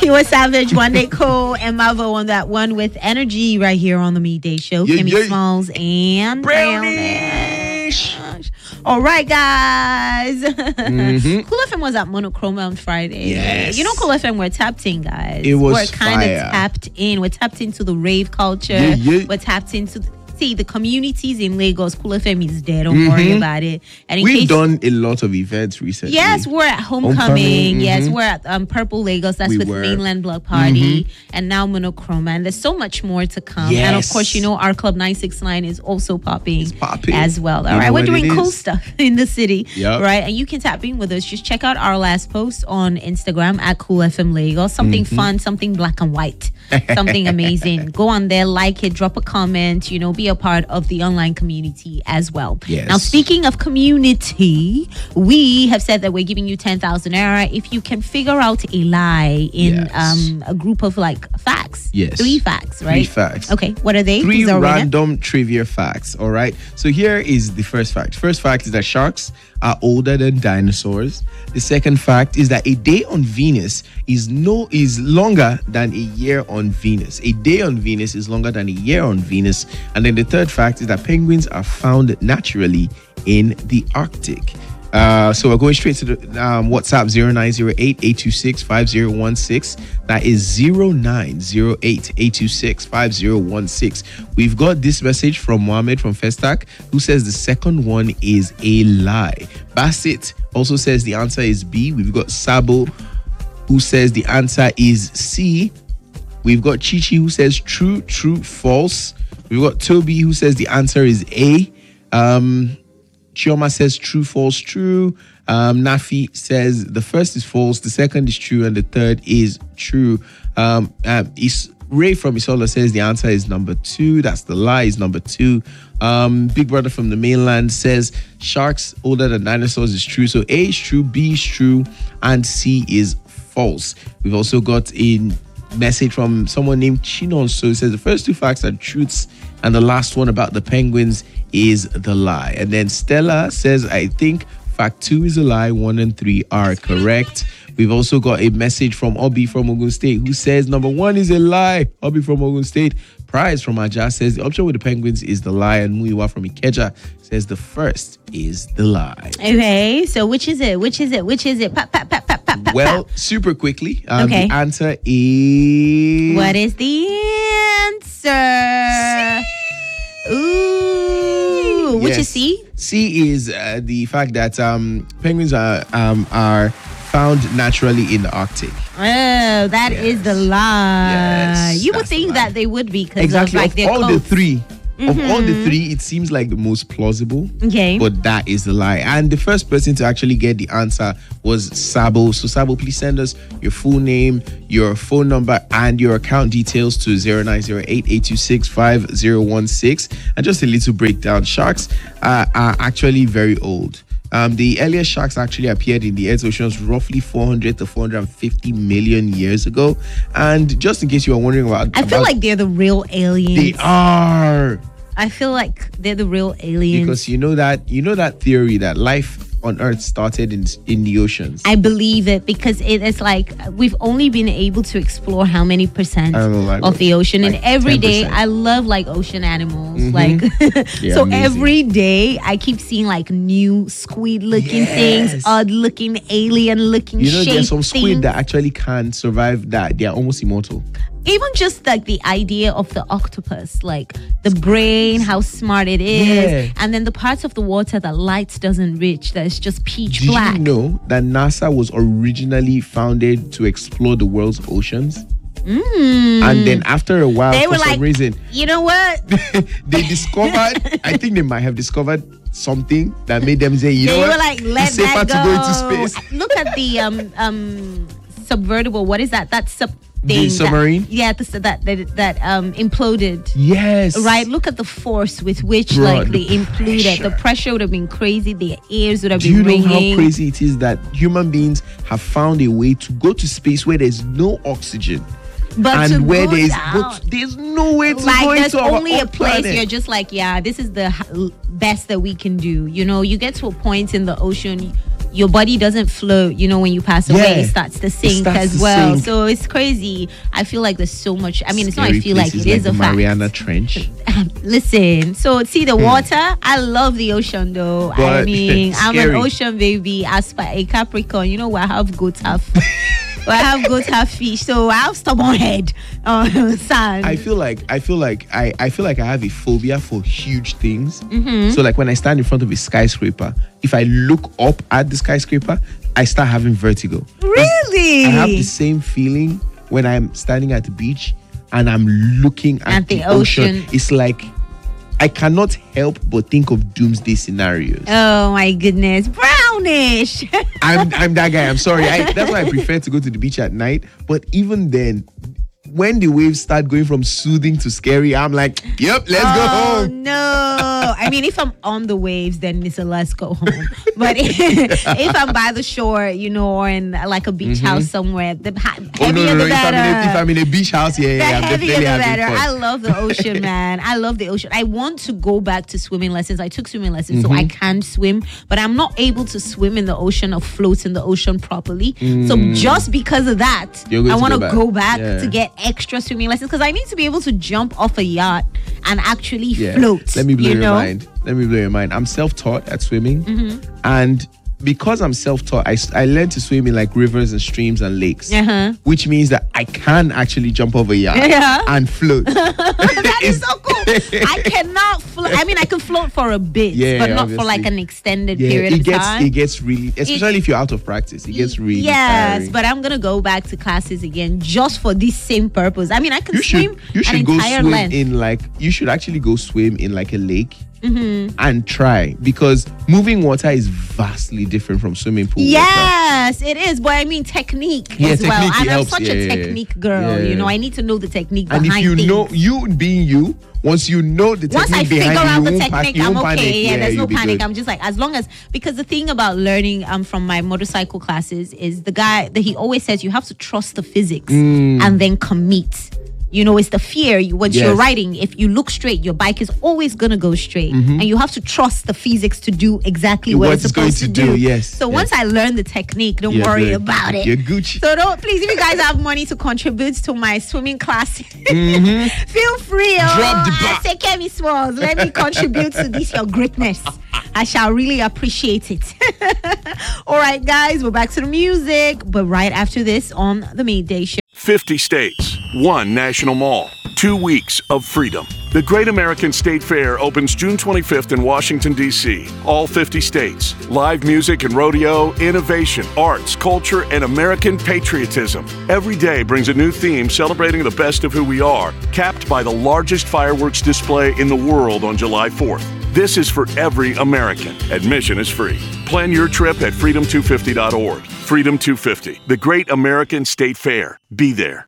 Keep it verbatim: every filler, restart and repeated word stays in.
Tiwa Savage, One Day Co, and Mavo on that one with Energy right here on the Midday Show. Yeah, Kimmy yeah. Smalls and Brownish. Brownish. All right, guys. Mm-hmm. Cool F M was at Monochroma on Friday. Yes. You know, Cool F M, we're tapped in, guys. It was We're kind fire. of tapped in. We're tapped into the rave culture. Yeah, yeah. We're tapped into see the communities in Lagos. Cool F M is there. Don't worry about it. And in We've case, done a lot of events recently. yes, we're at Homecoming. Homecoming, Yes, mhm. we're at um, Purple Lagos. That's We with were. Mainland Block Party. And now Monochroma. And there's so much more to come. And of Yes. course, you know, our Club nine six nine is also popping, popping. as well. All You right, know we're what doing it cool is. stuff in the city. Yup. Right, and you can tap in with us. Just check out our last post on Instagram at Cool F M Lagos. Something Mm-hmm. fun, something black and white, something amazing. Go on there, like it, drop a comment, you know, be a part of the online community as well. Yes. Now, speaking of community, we have said that we're giving you ten thousand naira if you can figure out a lie in Yes. um, a group of like facts. Yes. Three facts, right? Three facts. Okay, what are they? Three Who's our winner? random trivia facts. All right. So here is the first fact. First fact is that sharks are older than dinosaurs. The second fact is that a day on Venus is no is longer than a year on Venus. A day on Venus is longer than a year on Venus. And then the third fact is that penguins are found naturally in the Arctic. Uh, so we're going straight to the um, WhatsApp zero nine zero eight, eight two six, five zero one six. That is zero nine zero eight, eight two six, five zero one six. We've got this message from Mohammed from Festac, who says the second one is a lie. Bassett also says the answer is B. We've got Sabo, who says the answer is C. We've got Chichi, who says true, true, false. We've got Toby, who says the answer is A. Um... Chioma says true, false, true. Um, Nafi says the first is false, the second is true, and the third is true. Um, um, Is- Ray from Isola says the answer is number two. That's the lie, is number two. Um, Big Brother from the mainland says sharks older than dinosaurs is true. So A is true, B is true, and C is false. We've also got a message from someone named Chinon. So it says the first two facts are truths, and the last one about the penguins is the lie. And then Stella says, I think fact two is a lie, one and three are correct. We've also got a message from Obi from Ogun State, who says number one is a lie. Obi from Ogun State. Prize from Aja says the option with the penguins is the lie, and Muiwa from Ikeja says the first is the lie. Okay, so which is it? Which is it? Which is it? Pap, pap, pap, pap, pap, pap, Well, pap. super quickly, um, Okay. the answer is... What is the answer? Ooh, which is Yes. C? C is uh, the fact that um, penguins are um, are found naturally in the Arctic. Oh, that is the lie. Yes, you would that's the think lie. that they would be because Exactly. of like Of their all coats. the three, of all the three, it seems like the most plausible. Okay. But that is the lie. And the first person to actually get the answer was Sabo. So Sabo, please send us your full name, your phone number, and your account details to zero nine zero eight, eight two six, five zero one six. And just a little breakdown. Sharks uh, are actually very old. Um, the earliest sharks actually appeared in the Earth's oceans roughly four hundred to four hundred fifty million years ago. And just in case you are wondering about, I feel about- like they're the real aliens. they are. I feel like they're the real aliens. Because you know that you know that theory that life on Earth started in in the oceans. I believe it because it is like we've only been able to explore how many percent I don't know, like, of the ocean, like and every day ten percent. I love like ocean animals. Like Yeah, so, amazing. every day I keep seeing like new squid-looking Yes. things, odd-looking, alien-looking You know, shape there's some squid things. that actually can survive that. They are almost immortal. Even just like the idea of the octopus, like the brain, how smart it is, Yeah. and then the parts of the water that light doesn't reach, that is just pitch Did black. you know that NASA was originally founded to explore the world's oceans? And then after a while, They for were some like, reason, you know what? they discovered, I think they might have discovered something that made them say, you They know were what? like, let It's safer that go. to go into space. Look at the um um subvertible. What is that? That sub thing. The submarine? That, yeah, the, that that that um imploded. Yes. Right. Look at the force with which Bro, like the they imploded. The pressure. pressure would have been crazy. Their ears would have Do been you know ringing. how crazy it is that human beings have found a way to go to space where there's no oxygen? But to and where go there's down, but there's no way to like go there's into only our a own place planet. you're just like, yeah, this is the h- best that we can do. You know, you get to a point in the ocean, your body doesn't float. You know, when you pass away, Yeah. it starts to sink starts as to well. sink. So it's crazy. I feel like there's so much. I mean, it's not. I Scary feel like places it is the a fact. Mariana Trench. Listen, so see the water. I love the ocean, though. I But mean, I'm an scary. ocean baby. As per a Capricorn, you know, I have goats, have. Well, I have goats, have fish, so I have stubborn head on sand. I feel like I feel like I, I feel like I have a phobia for huge things. Mm-hmm. So like when I stand in front of a skyscraper, if I look up at the skyscraper, I start having vertigo. Really? I have the same feeling when I'm standing at the beach and I'm looking at, At the ocean. It's like I cannot help but think of doomsday scenarios. Oh my goodness, brownish. I'm I'm that guy. I'm sorry. I, that's why I prefer to go to the beach at night. But even then, when the waves start going from soothing to scary, I'm like, yep, let's go Oh home. no! I mean, if I'm on the waves, then it's a let's go home. But if, if I'm by the shore, you know, or in like a beach house somewhere, the ha- Oh heavier no, no, no! the If I'm, in a, if better. I'm in a beach house, yeah, The yeah, I'm heavier definitely the having better. I fun. love the ocean, man. I love the ocean. I want to go back to swimming lessons. I took swimming lessons, so I can swim, but I'm not able to swim in the ocean or float in the ocean properly. So just because of that, You're going I to want to go back. go back Yeah. to get extra swimming lessons because I need to be able to jump off a yacht and actually Yeah. float. Let me blow you your know? mind. Let me blow your mind. I'm self-taught at swimming, Mm-hmm. and because I'm self-taught, I, s- I learned to swim in like rivers and streams and lakes, Uh-huh. which means that I can actually jump over a yacht Yeah. and float. That is so cool. I cannot float. I mean, I can float for a bit, Yeah, but not for obviously. like an extended Yeah, period it of gets time. it gets really, especially if you're out of practice, it gets really Yes, tiring. but I'm gonna go back to classes again just for this same purpose. I mean, I can you swim should you an should go entire swim length. in like you should actually go swim in like a lake Mm-hmm. and try, because moving water is vastly different from swimming pool water. Yes, it is. But I mean, technique Yeah, as well. technique, it And I'm helps. such Yeah, a yeah, yeah. technique girl. Yeah, You yeah. know, I need to know the technique And behind if you things. know you being you, once you know the Once I technique figure behind out you, the you won't pa- technique, you I'm won't okay. panic. Yeah, there's no you'll be panic. good. I'm just like, as long as, because the thing about learning um from my motorcycle classes is the guy that he always says you have to trust the physics Mm. and then commit. You know, it's the fear. You, once Yes. you're riding, if you look straight, your bike is always gonna go straight, and you have to trust the physics to do exactly what, What it's it's going supposed to to do. do, yes, So yes. once I learn the technique, don't You're worry good. about it. You're Gucci. So don't, please, if you guys have money to contribute to my swimming class, Mm-hmm. feel free. Oh, Drop the bar. I Take care, Miss Walls. Let me contribute to this your greatness. I shall really appreciate it. All right, guys, we're back to the music, but right after this on the Midday Show. fifty states, one national mall, two weeks of freedom. The Great American State Fair opens June twenty-fifth in Washington, D C All fifty states. Live music and rodeo, innovation, arts, culture, and American patriotism. Every day brings a new theme celebrating the best of who we are, capped by the largest fireworks display in the world on July fourth. This is for every American. Admission is free. Plan your trip at freedom two fifty dot org. Freedom two fifty, the Great American State Fair. Be there.